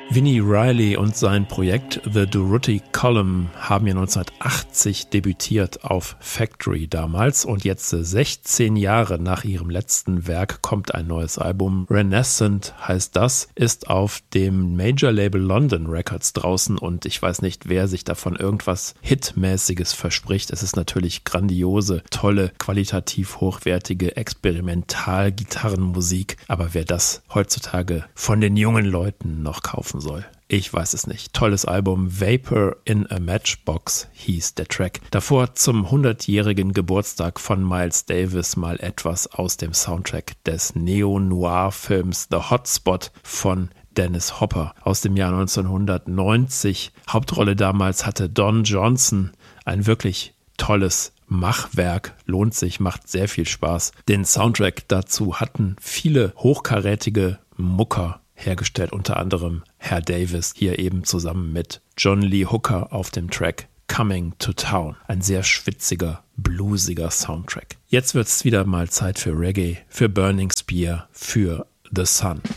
Vinnie Reilly und sein Projekt The Durutti Column haben ja 1980 debütiert auf Factory damals und jetzt 16 Jahre nach ihrem letzten Werk kommt ein neues Album. Renaissance heißt das, ist auf dem Major-Label London Records draußen und ich weiß nicht, wer sich davon irgendwas Hitmäßiges verspricht. Es ist natürlich grandiose, tolle, qualitativ hochwertige Experimental-Gitarrenmusik, aber wer das heutzutage von den jungen Leuten noch kaufen soll, ich weiß es nicht. Tolles Album, Vapor in a Matchbox hieß der Track. Davor zum 100-jährigen Geburtstag von Miles Davis mal etwas aus dem Soundtrack des Neo-Noir-Films The Hotspot von Dennis Hopper aus dem Jahr 1990. Hauptrolle damals hatte Don Johnson, ein wirklich tolles Machwerk, lohnt sich, macht sehr viel Spaß. Den Soundtrack dazu hatten viele hochkarätige Mucker hergestellt, unter anderem Herr Davis, hier eben zusammen mit John Lee Hooker auf dem Track Coming to Town. Ein sehr schwitziger, bluesiger Soundtrack. Jetzt wird's wieder mal Zeit für Reggae, für Burning Spear, für The Sun.